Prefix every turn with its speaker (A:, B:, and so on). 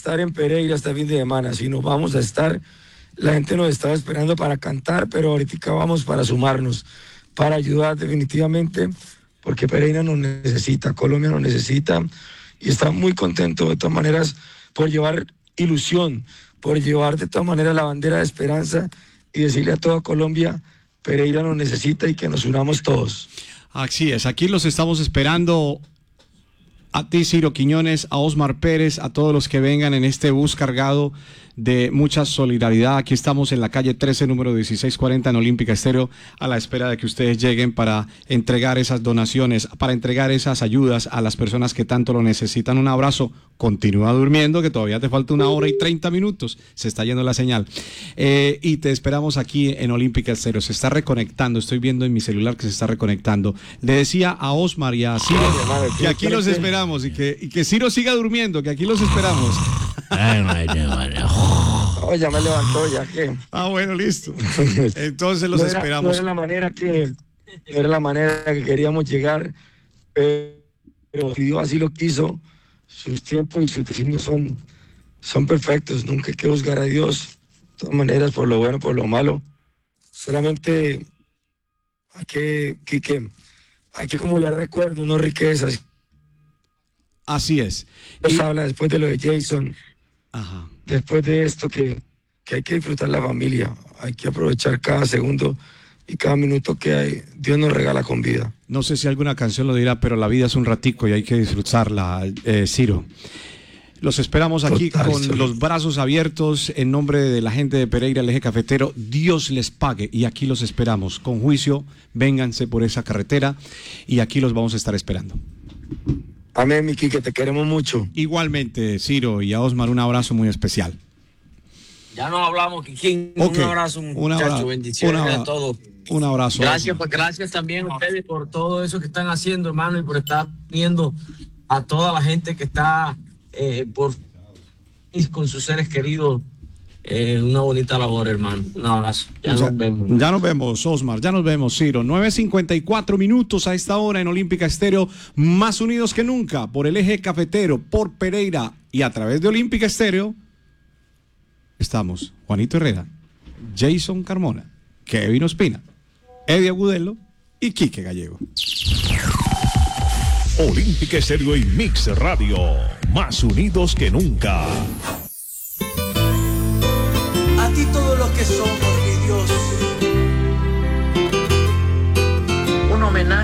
A: estar en Pereira este fin de semana, sino vamos a estar. La gente nos estaba esperando para cantar, pero ahorita vamos para sumarnos, para ayudar definitivamente, porque Pereira nos necesita, Colombia nos necesita, y está muy contento de todas maneras por llevar ilusión, por llevar de todas maneras la bandera de esperanza y decirle a toda Colombia, Pereira nos necesita y que nos unamos todos.
B: Así es, aquí los estamos esperando. A ti, Ciro Quiñones, a Osmar Pérez, a todos los que vengan en este bus cargado de mucha solidaridad. Aquí estamos en la calle 13, número 1640 en Olímpica Estéreo, a la espera de que ustedes lleguen para entregar esas donaciones, para entregar esas ayudas a las personas que tanto lo necesitan. Un abrazo. Continúa durmiendo, que todavía te falta 1 hora y 30 minutos. Se está yendo la señal. Y te esperamos aquí en Olímpica Estéreo. Se está reconectando. Estoy viendo en mi celular que se está reconectando. Le decía a Osmar y a Ciro que aquí los esperamos y que Ciro siga durmiendo, que aquí los esperamos.
A: Oh, ya me levantó, ya que.
B: Ah, bueno, listo. Entonces los esperamos.
A: No era la manera que queríamos llegar, pero Dios así lo quiso. Sus tiempos y sus designios son perfectos. Nunca hay que juzgar a Dios. De todas maneras, por lo bueno, por lo malo. Solamente hay que acumular recuerdos, no riquezas.
B: Así es.
A: Nos habla después de lo de Jason.
B: Ajá.
A: Después de esto que hay que disfrutar la familia, hay que aprovechar cada segundo y cada minuto que hay. Dios nos regala con vida.
B: No sé si alguna canción lo dirá, pero la vida es un ratico y hay que disfrutarla, Ciro. Los esperamos aquí con los brazos abiertos en nombre de la gente de Pereira, el Eje Cafetero. Dios les pague y aquí los esperamos. Con juicio, vénganse por esa carretera y aquí los vamos a estar esperando.
A: Amén, Miki, que te queremos mucho.
B: Igualmente, Ciro, y a Osmar un abrazo muy especial.
C: Ya nos hablamos, Kikín.
B: Okay.
C: Un abrazo, muchachos. Bendiciones a todos.
B: Un abrazo.
C: Gracias también a ustedes por todo eso que están haciendo, hermano, y por estar viendo a toda la gente que está con sus seres queridos. Una bonita labor, hermano. Un abrazo. Nos vemos.
B: Ya nos vemos, Osmar. Ya nos vemos, Ciro. 9:54 minutos a esta hora en Olímpica Estéreo. Más unidos que nunca por el Eje Cafetero, por Pereira y a través de Olímpica Estéreo. Estamos Juanito Herrera, Jason Carmona, Kevin Ospina, Eddie Agudelo y Quique Gallego.
D: Olímpica Estéreo y Mix Radio. Más unidos que nunca.